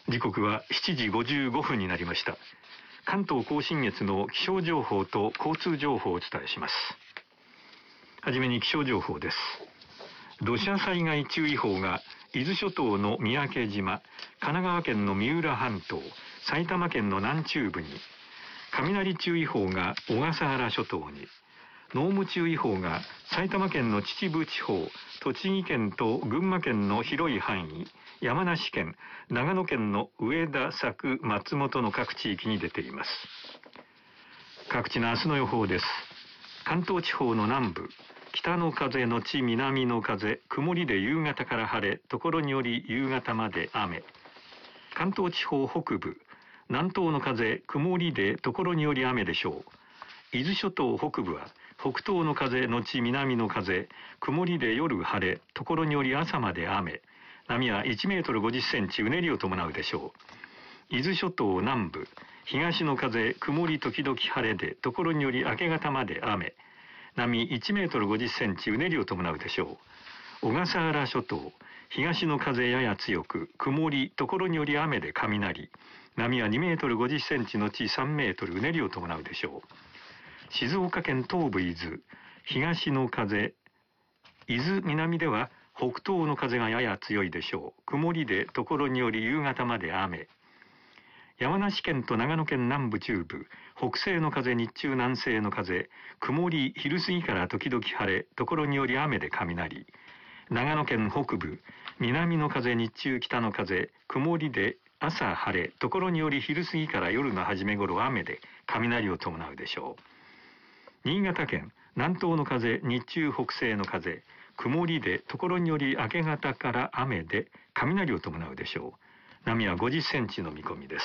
時刻は7時55分になりました。関東甲信越の気象情報と交通情報をお伝えします。はじめに気象情報です。土砂災害注意報が伊豆諸島の三宅島、神奈川県の三浦半島、埼玉県の南中部に、雷注意報が小笠原諸島に、濃霧注意報が埼玉県の秩父地方、栃木県と群馬県の広い範囲、山梨県、長野県の上田、佐久、松本の各地域に出ています。各地の明日の予報です。関東地方の南部、北の風のち南の風、曇りで夕方から晴れ、ところにより夕方まで雨。関東地方北部、南東の風、曇りでところにより雨でしょう。伊豆諸島北部は北東の風のち南の風、曇りで夜晴れ、ところにより朝まで雨。波は1メートル50センチうねりを伴うでしょう。伊豆諸島南部、東の風、曇り時々晴れで、ところにより明け方まで雨。波1メートル50センチうねりを伴うでしょう。小笠原諸島、東の風やや強く、曇り、ところにより雨で雷。波は2メートル50センチのち3メートルうねりを伴うでしょう。静岡県東部伊豆、東の風、伊豆南では北東の風がやや強いでしょう。曇りでところにより夕方まで雨。山梨県と長野県南部中部、北西の風日中南西の風、曇り昼過ぎから時々晴れ、ところにより雨で雷。長野県北部、南の風日中北の風、曇りで朝晴れ、ところにより昼過ぎから夜の初め頃雨で雷を伴うでしょう。新潟県、南東の風日中北西の風、曇りでところにより明け方から雨で雷を伴うでしょう。波は50センチの見込みです。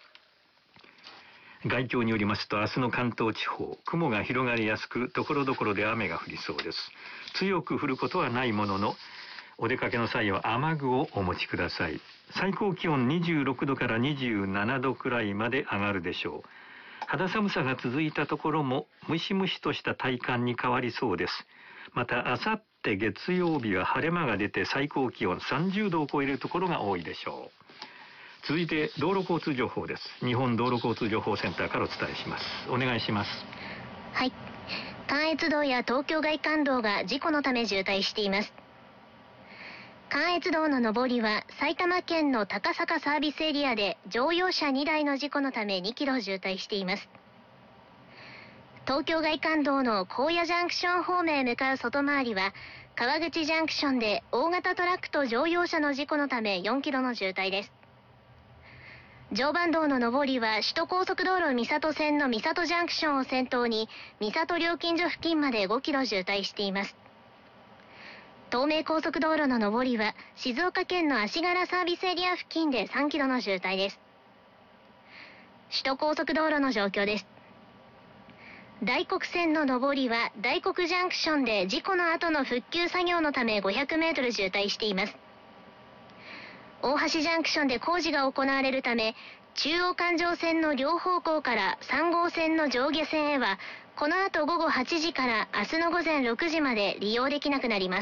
概況によりますと、明日の関東地方、雲が広がりやすく、ところどころで雨が降りそうです。強く降ることはないものの、お出かけの際は雨具をお持ちください。最高気温26度から27度くらいまで上がるでしょう。肌寒さが続いたところも、ムシムシとした体感に変わりそうです。また、あさって月曜日は晴れ間が出て最高気温30度を超えるところが多いでしょう。続いて道路交通情報です。日本道路交通情報センターからお伝えします。お願いします。 はい。関越道や東京外環道が事故のため渋滞しています。関越道の上りは埼玉県の高坂サービスエリアで乗用車2台の事故のため2キロ渋滞しています。東京外環道の高野ジャンクション方面へ向かう外回りは川口ジャンクションで大型トラックと乗用車の事故のため4キロの渋滞です。常磐道の上りは首都高速道路三郷線の三郷ジャンクションを先頭に三郷料金所付近まで5キロ渋滞しています。東名高速道路の上りは静岡県の足柄サービスエリア付近で3キロの渋滞です。首都高速道路の状況です。大黒線の上りは大黒ジャンクションで事故の後の復旧作業のため500メートル渋滞しています。大橋ジャンクションで工事が行われるため、中央環状線の両方向から3号線の上下線へは、この後午後8時から明日の午前6時まで利用できなくなります。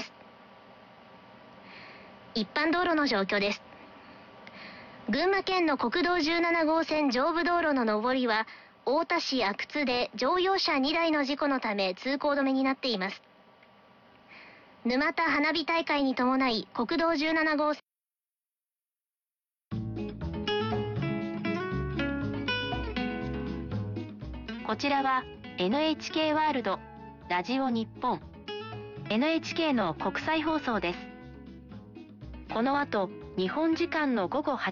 一般道路の状況です。群馬県の国道17号線上部道路の上りは、太田市阿久津で乗用車2台の事故のため通行止めになっています。沼田花火大会に伴い国道17号線こちらは NHK ワールドラジオ日本 NHK の国際放送です。この後日本時間の午後8